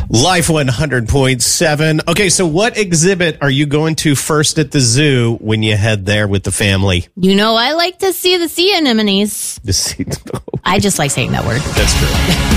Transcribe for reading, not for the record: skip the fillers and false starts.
Life 100.7. Okay, so what exhibit are you going to first at the zoo when you head there with the family? You know, I like to see the sea anemones. The sea. I just like saying that word. That's true.